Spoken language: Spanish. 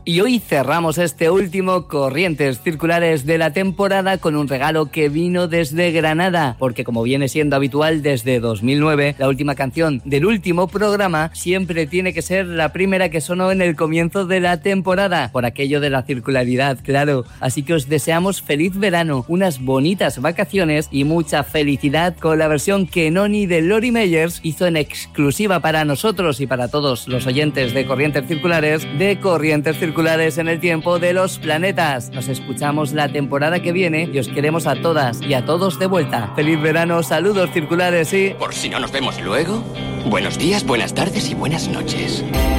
Y hoy cerramos este último Corrientes Circulares de la temporada con un regalo que vino desde Granada, porque como viene siendo habitual desde 2009, la última canción del último programa siempre tiene que ser la primera que sonó en el comienzo de la temporada, por aquello de la circularidad, claro. Así que os deseamos feliz verano, unas bonitas vacaciones y mucha felicidad con la versión que Noni de Lori Meyers hizo en exclusiva para nosotros y para todos los oyentes de Corrientes Circulares en el tiempo de los planetas. Nos escuchamos la temporada que viene y os queremos a todas y a todos de vuelta. Feliz verano, saludos circulares y... Por si no nos vemos luego, buenos días, buenas tardes y buenas noches.